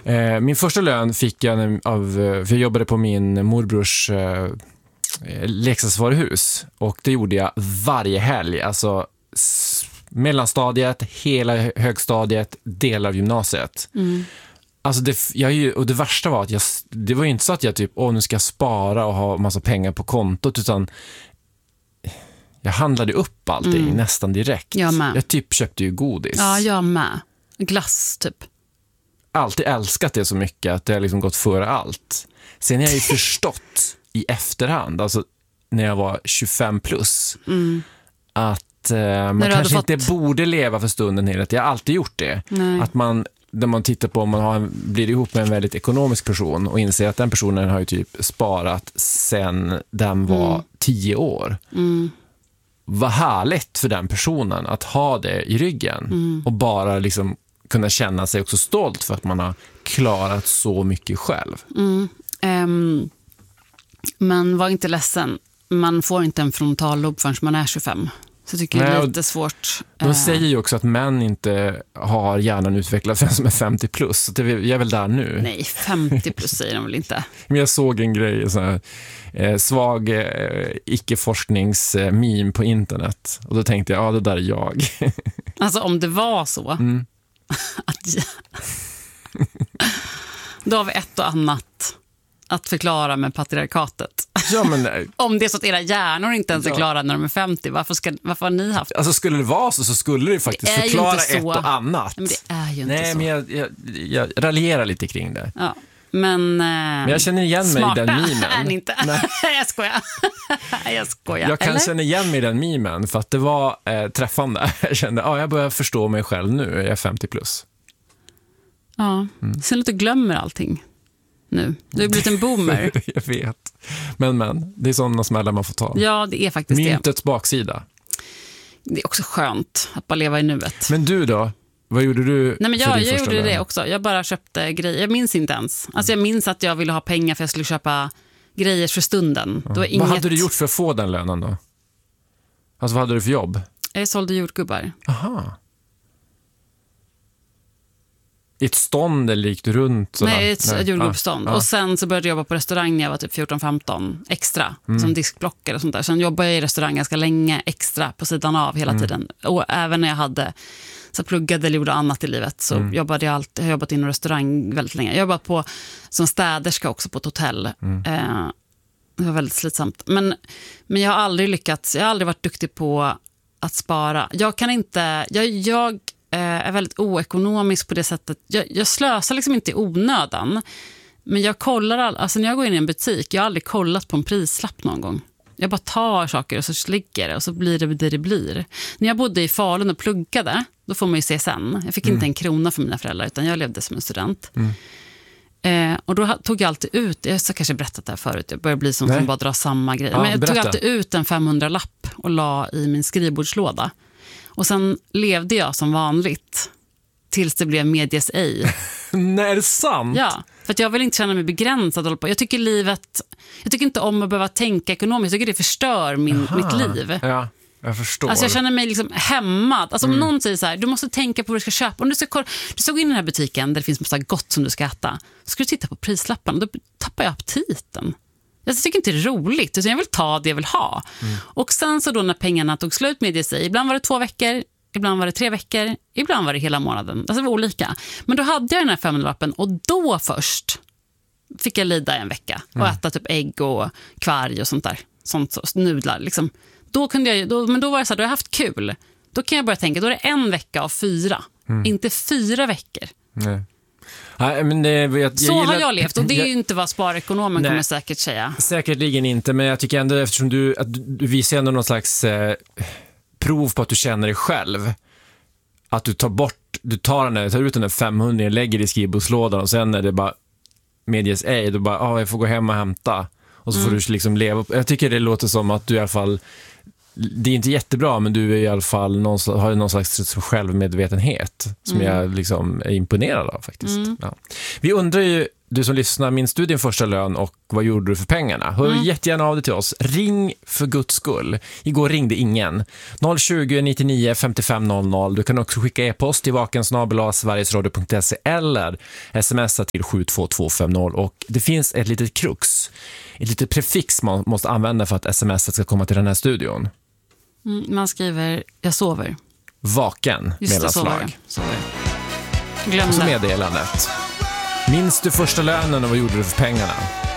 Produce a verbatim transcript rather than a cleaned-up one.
Eh, min första lön fick jag av, för jag jobbade på min morbrors eh, leksaksvaruhus, och det gjorde jag varje helg, alltså s- mellanstadiet, hela högstadiet, delar av gymnasiet. Mm. Alltså det, jag, ju- och det värsta var att jag, det var ju inte så att jag typ, åh nu ska jag spara och ha massa pengar på kontot, utan jag handlade upp allting mm. nästan direkt. Jag med. Jag typ köpte ju godis. Ja, jag med. Glass typ. Alltid älskat det så mycket att det har liksom gått före allt. Sen har jag ju förstått i efterhand, alltså när jag var tjugofem plus, mm. att eh, man kanske fått... inte borde leva för stunden hela tiden. Jag har alltid gjort det. Nej. Att man, när man tittar på om man har, blir ihop med en väldigt ekonomisk person och inser att den personen har ju typ sparat sen den var mm. tio år. Mm. Vad härligt för den personen att ha det i ryggen mm. och bara liksom kunna känna sig också stolt för att man har klarat så mycket själv. Mm. Um, men var inte ledsen. Man får inte en frontallob förrän man är tjugofem. Så jag tycker Nej, det är lite svårt. De uh. säger ju också att män inte har hjärnan utvecklad för en som är femtio plus. Så det, jag är väl där nu. Nej, femtio plus säger de väl inte. Men jag såg en grej, så här, eh, svag eh, icke-forsknings-meme eh, på internet. Och då tänkte jag, ja det där är jag. Alltså om det var så... Mm. Att, ja. Då har vi ett och annat att förklara med patriarkatet. Ja, men, om det är så att era hjärnor inte ens är klara när de är femtio, varför, ska, varför har ni haft? Alltså skulle det vara så så skulle det faktiskt det förklara ett och annat. Men det är ju inte Nej, så. Men jag, jag, jag raljerar lite kring det. Ja. Men, men jag känner igen mig i den memen. Smarta är ni inte. jag skojar. jag skojar. Jag kan Eller? känna igen mig i den memen för att det var eh, träffande. Jag kände, ja, jag börjar förstå mig själv nu. Jag är femtio plus. Ja, mm. Sen lite glömmer allting nu. Du har blivit en boomer. Jag vet. Men, men, det är sådana smällar man får ta. Ja, det är faktiskt Myntets det. Myntets baksida. Det är också skönt att bara leva i nuet. Men du då? Vad gjorde du? Nej, men jag, för din jag första gjorde lön? det också. Jag bara köpte grejer. Jag minns inte ens. Alltså jag minns att jag ville ha pengar för jag skulle köpa grejer för stunden. Ja. Det var inget... Vad hade du gjort för att få den lönen då? Alltså vad hade du för jobb? Jag sålde jordgubbar. Aha. I ett stånd eller gick du runt? Sådär? Nej, ett Nej. jordgubbsstånd. Ah, ah. Och sen så började jag jobba på restaurang när jag var typ fjorton femton extra. Mm. Som diskblockare och sånt där. Sen jobbade jag i restaurang ganska länge extra på sidan av hela mm. tiden. Och även när jag hade så pluggade eller gjorde annat i livet så mm. jobbade jag alltid, jag har jobbat inom restaurang väldigt länge. Jag har jobbat på, som städerska också på ett hotell. Mm. Eh, det var väldigt slitsamt. Men, men jag har aldrig lyckats, jag har aldrig varit duktig på att spara. Jag kan inte, jag, jag är väldigt oekonomisk på det sättet. Jag, jag slösar liksom inte i onödan. Men jag kollar, all, alltså när jag går in i en butik, jag har aldrig kollat på en prislapp någon gång. Jag bara tar saker och så ligger det och så blir det det det blir. När jag bodde i Falun och pluggade, då får man ju se sen. Jag fick mm. inte en krona för mina föräldrar utan jag levde som en student. Mm. Eh, och då tog jag alltid ut, jag har kanske berättat det här förut, jag börjar bli som som bara drar samma grej. Ja, men jag berätta. tog alltid ut en femhundra-lapp och la i min skrivbordslåda. Och sen levde jag som vanligt tills det blev medias ej. Nej, är det sant? Ja, för att jag vill inte känna mig begränsad. Jag tycker livet, jag tycker inte om att behöva tänka ekonomiskt. Jag tycker det förstör min, mitt liv. Ja, jag förstår. Alltså jag känner mig liksom hämmad. Alltså om mm. någon säger så här, du måste tänka på vad du ska köpa. Om du ska, du ska gå in i den här butiken där det finns massa gott som du ska äta. Så ska du titta på prislappen. Då tappar jag aptiten. Jag tycker inte det är roligt, utan jag vill ta det jag vill ha. Mm. Och sen så då när pengarna tog slut med det sig, ibland var det två veckor, ibland var det tre veckor, ibland var det hela månaden. Alltså det var olika. Men då hade jag den här femhundralappen och då först fick jag lida en vecka och mm. äta typ ägg och kvarg och sånt där. Sånt, så, nudlar liksom. Då kunde jag, då, men då var det så här, då har jag haft kul. Då kan jag börja tänka, då är det en vecka av fyra. Mm. Inte fyra veckor. Nej. Nej, men det, jag, jag så gillar, har jag levt och det är ju inte vad sparekonomen kommer säkert säga. Säkerligen inte, men jag tycker ändå eftersom du, att du visar ändå någon slags eh, prov på att du känner dig själv. Att du tar bort, du tar, den där, tar ut den där femhundra, lägger i skrivbordslådan och sen är det bara medias ej, då bara, ah, jag får gå hem och hämta. Och så mm. får du liksom leva. Jag tycker det låter som att du i alla fall, det är inte jättebra, men du är i alla fall någon, har någon slags självmedvetenhet som mm. jag liksom är imponerad av faktiskt. Mm. Ja. Vi undrar ju du som lyssnar, minns du din första lön och vad gjorde du för pengarna? Hör mm. jättegärna av dig till oss. Ring för Guds skull. Igår ringde ingen. noll tjugo, nittionio, femtiofem noll noll. Du kan också skicka e-post till vaken snabel-a sverigesradio punkt se eller smsa till sju två två fem noll. Och det finns ett litet krux, ett litet prefix man måste använda för att smset ska komma till den här studion. Mm, man skriver, jag sover. Vaken, mellanslag. Glöm och så det. meddelandet. Minns du första lönen och vad gjorde du för pengarna?